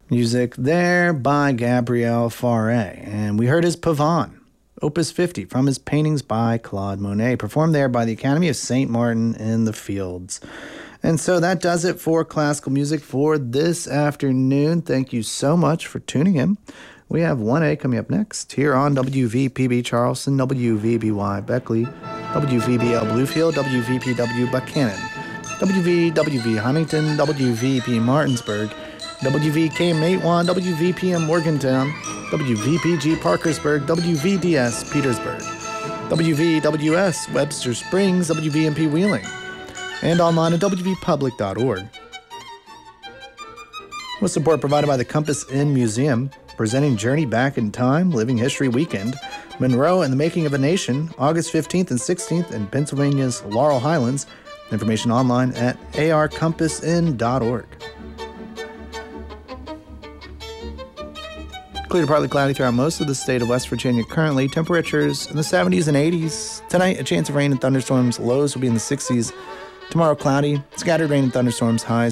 Music there by Gabriel Fauré. And we heard his Pavane, Opus 50, from his paintings by Claude Monet, performed there by the Academy of St. Martin in the Fields. And so that does it for classical music for this afternoon. Thank you so much for tuning in. We have 1A coming up next here on WVPB Charleston, WVBY Beckley, WVBL Bluefield, WVPW Buchanan, WVWV Huntington, WVP Martinsburg, WVK Matewan, WVPM Morgantown, WVPG Parkersburg, WVDS Petersburg, WVWS Webster Springs, WVMP Wheeling, and online at wvpublic.org. With support provided by the Compass Inn Museum, presenting Journey Back in Time, Living History Weekend, Monroe and the Making of a Nation, August 15th and 16th in Pennsylvania's Laurel Highlands. Information online at arcompassinn.org. Clear to partly cloudy throughout most of the state of West Virginia currently. Temperatures in the 70s and 80s. Tonight, a chance of rain and thunderstorms. Lows will be in the 60s. Tomorrow, cloudy. Scattered rain and thunderstorms. Highs